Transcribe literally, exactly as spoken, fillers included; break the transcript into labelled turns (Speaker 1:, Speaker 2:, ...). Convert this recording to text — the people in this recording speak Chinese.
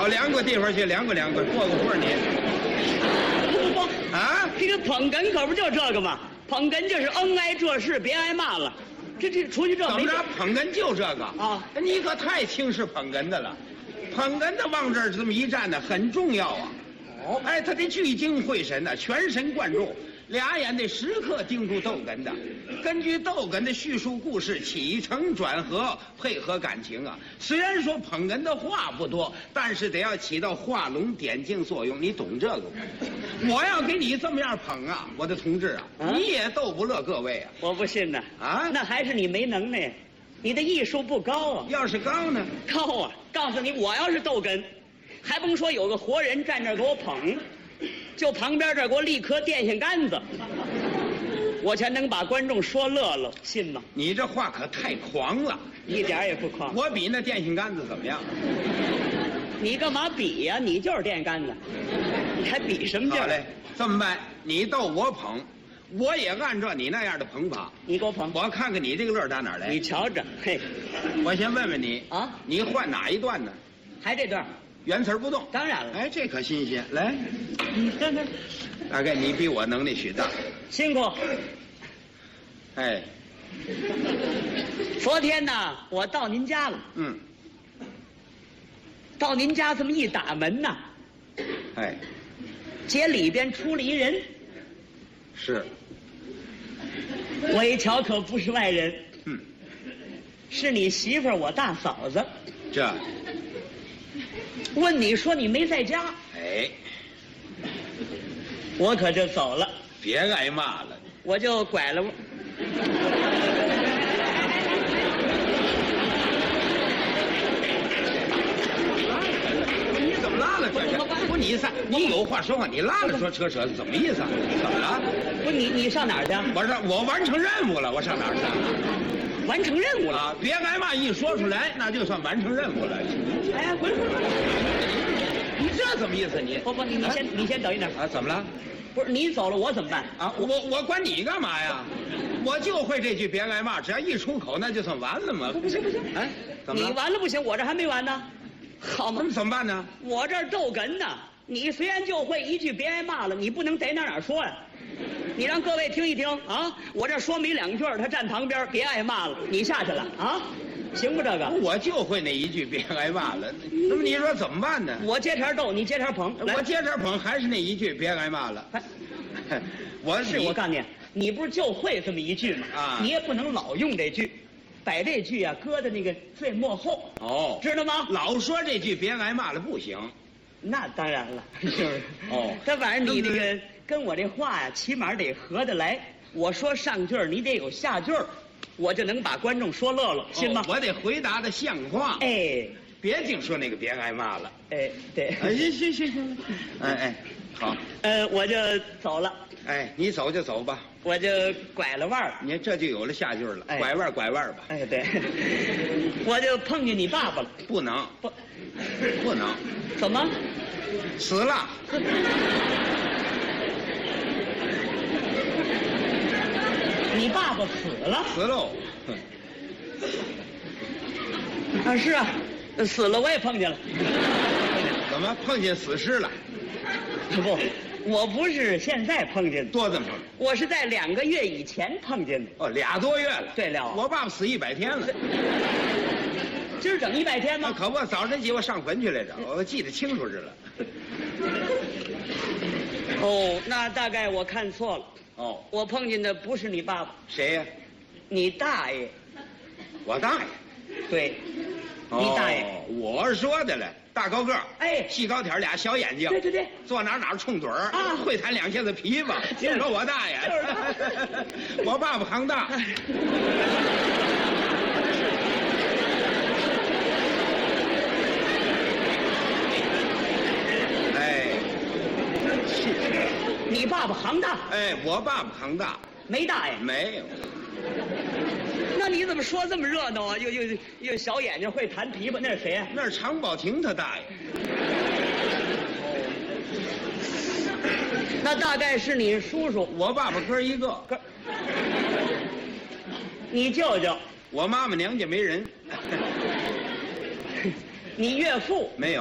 Speaker 1: 好，两个地方去，两个两个，过个坡你。
Speaker 2: 不不，
Speaker 1: 啊，
Speaker 2: 这个捧哏可不就这个吗？捧哏就是恩挨这事，别挨骂了。这这出去这没
Speaker 1: 怎么着？捧哏就这个
Speaker 2: 啊？
Speaker 1: 你可太轻视捧哏的了。捧哏的往这儿这么一站呢，很重要啊。
Speaker 2: 哦，
Speaker 1: 哎，他得聚精会神的，全神贯注，俩眼得时刻盯住逗哏的，根据逗哏的叙述故事，起承转合，配合感情啊。虽然说捧哏的话不多，但是得要起到画龙点睛作用，你懂这个吗？我要给你这么样捧啊，我的同志啊，
Speaker 2: 啊
Speaker 1: 你也逗不乐各位啊。
Speaker 2: 我不信呢。
Speaker 1: 啊，
Speaker 2: 那还是你没能耐，你的艺术不高啊。
Speaker 1: 要是高呢？
Speaker 2: 高啊！告诉你，我要是逗哏，还甭说有个活人站这儿给我捧，就旁边这儿给我立颗电线杆子，我全能把观众说乐了，信吗？
Speaker 1: 你这话可太狂了，
Speaker 2: 一点儿也不狂。
Speaker 1: 我比那电线杆子怎么样？
Speaker 2: 你干嘛比呀、你就是电线杆子，你还比什么劲儿？
Speaker 1: 好嘞，这么办，你逗我捧，我也按照你那样的捧法，
Speaker 2: 你给我捧，
Speaker 1: 我看看你这个乐打哪儿来。
Speaker 2: 你瞧着，嘿，
Speaker 1: 我先问问你
Speaker 2: 啊，
Speaker 1: 你换哪一段呢？
Speaker 2: 还这段？
Speaker 1: 原词儿不动。
Speaker 2: 当然了，
Speaker 1: 哎，这可新鲜。来，
Speaker 2: 你看看，
Speaker 1: 大概你比我能力许大。
Speaker 2: 辛苦。
Speaker 1: 哎，
Speaker 2: 昨天呢，我到您家了，
Speaker 1: 嗯，
Speaker 2: 到您家这么一打门呐，
Speaker 1: 哎，
Speaker 2: 街里边出了一人，
Speaker 1: 是，
Speaker 2: 我一瞧可不是外人，
Speaker 1: 嗯，
Speaker 2: 是你媳妇儿，我大嫂子。
Speaker 1: 这，
Speaker 2: 问你说你没在家，
Speaker 1: 哎，
Speaker 2: 我可就走了，
Speaker 1: 别挨骂了。
Speaker 2: 我就拐了。
Speaker 1: 你怎么拉了这是？不，你三，你有话说话，你拉了说扯扯，怎么意思啊？怎么了？
Speaker 2: 不，你你上哪儿去？
Speaker 1: 我说我完成任务了，我上哪儿去？
Speaker 2: 完成任务了。
Speaker 1: 啊，别挨骂，一说出来那就算完成任务了。
Speaker 2: 哎，滚滚滚！
Speaker 1: 你这怎么意思？你
Speaker 2: 不不，你你先你先等一等。
Speaker 1: 啊？怎么了？
Speaker 2: 不是你走了，我怎么办？
Speaker 1: 啊，我我管你干嘛呀？我就会这句别挨骂，只要一出口那就算完了嘛。
Speaker 2: 不行不行，
Speaker 1: 哎，怎么
Speaker 2: 你
Speaker 1: 了？
Speaker 2: 完了不行，我这还没完呢。好嘛
Speaker 1: 那，么怎么办呢？
Speaker 2: 我这儿逗哏呢，你虽然就会一句别挨骂了，你不能逮哪儿哪儿说呀。你让各位听一听啊，我这说没两句儿，他站旁边，别挨骂了，你下去了啊，行不？这个
Speaker 1: 我就会那一句别挨骂了。那么你说怎么办呢？
Speaker 2: 我接茬逗，你接茬捧，来
Speaker 1: 我接着捧，还是那一句别挨骂了。
Speaker 2: 哎
Speaker 1: 我
Speaker 2: 是我告诉你，你不是就会这么一句吗？
Speaker 1: 啊
Speaker 2: 你也不能老用这句，把这句啊搁在那个最幕后，
Speaker 1: 哦，
Speaker 2: 知道吗？
Speaker 1: 老说这句别挨骂了不行。
Speaker 2: 那当然了，是不是？
Speaker 1: 哦
Speaker 2: 但反正你
Speaker 1: 那么
Speaker 2: 这个跟我这话呀，起码得合得来。我说上句儿，你得有下句儿，我就能把观众说乐了，信吗？
Speaker 1: 哦我得回答的像话。
Speaker 2: 哎
Speaker 1: 别净说那个别挨骂了。
Speaker 2: 哎，对，
Speaker 1: 哎，行行行行，哎哎，好，
Speaker 2: 呃，我就走了，
Speaker 1: 哎，你走就走吧，
Speaker 2: 我就拐了弯儿。
Speaker 1: 你这就有了下句了，
Speaker 2: 哎
Speaker 1: 拐弯拐弯吧，
Speaker 2: 哎，对，我就碰见你爸爸了。
Speaker 1: 不能
Speaker 2: 不，
Speaker 1: 不能，
Speaker 2: 怎么？
Speaker 1: 死了，
Speaker 2: 你爸爸死了？
Speaker 1: 死喽，哼
Speaker 2: 啊，是啊，死了我也碰见了。
Speaker 1: 怎么碰见死尸了？
Speaker 2: 不，我不是现在碰见的，
Speaker 1: 多这么碰？
Speaker 2: 我是在两个月以前碰见的。
Speaker 1: 哦，俩多月了。
Speaker 2: 对了
Speaker 1: 我爸爸死一百天了。
Speaker 2: 今儿整一百天吗？
Speaker 1: 那可不，早晨起我上坟去来着，我记得清楚着了。
Speaker 2: 哦，那大概我看错了，
Speaker 1: 哦，
Speaker 2: 我碰见的不是你爸爸，
Speaker 1: 谁呀？
Speaker 2: 你大爷。
Speaker 1: 我大爷。
Speaker 2: 对，你大爷。
Speaker 1: 哦，我说的了，大高个儿，
Speaker 2: 哎
Speaker 1: 细高点儿，俩小眼睛，
Speaker 2: 对对对，
Speaker 1: 坐哪儿哪儿冲盹儿
Speaker 2: 啊
Speaker 1: 会弹两下子琵琶，
Speaker 2: 就是
Speaker 1: 就说我大爷，
Speaker 2: 就是
Speaker 1: 我爸爸行大。哎，
Speaker 2: 你爸爸行大，
Speaker 1: 哎，我爸爸行大，
Speaker 2: 没大爷。
Speaker 1: 没有，
Speaker 2: 那你怎么说这么热闹啊？又又又小眼睛，会弹琵琶，那是谁呀、
Speaker 1: 那是常宝霆他大爷。
Speaker 2: 那大概是你叔叔，
Speaker 1: 我爸爸哥一个，
Speaker 2: 哥，你舅舅，
Speaker 1: 我妈妈娘家没人，
Speaker 2: 你岳父。
Speaker 1: 没有。